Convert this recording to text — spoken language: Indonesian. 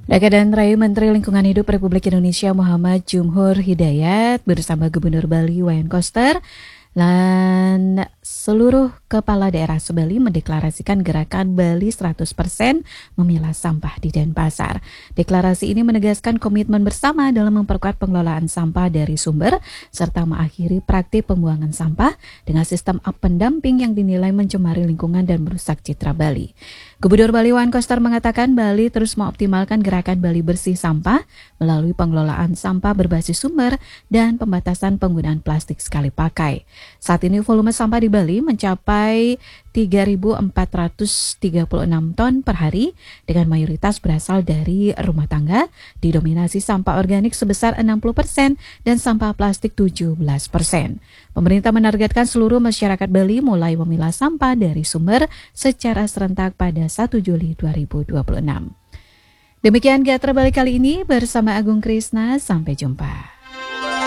Raka dan Rai Menteri Lingkungan Hidup Republik Indonesia Muhammad Jumhur Hidayat bersama Gubernur Bali Wayan Koster dan seluruh kepala daerah Bali mendeklarasikan gerakan Bali 100% memilah sampah di Denpasar. Deklarasi ini menegaskan komitmen bersama dalam memperkuat pengelolaan sampah dari sumber serta mengakhiri praktik pembuangan sampah dengan sistem pendamping yang dinilai mencemari lingkungan dan merusak citra Bali. Gubernur Bali Wayan Koster mengatakan Bali terus mengoptimalkan gerakan Bali bersih sampah melalui pengelolaan sampah berbasis sumber dan pembatasan penggunaan plastik sekali pakai. Saat ini volume sampah di Bali mencapai 3.436 ton per hari dengan mayoritas berasal dari rumah tangga, didominasi sampah organik sebesar 60% dan sampah plastik 17%. Pemerintah menargetkan seluruh masyarakat Bali mulai memilah sampah dari sumber secara serentak pada 1 Juli 2026. Demikian Gatra Bali kali ini bersama Agung Krisna, sampai jumpa.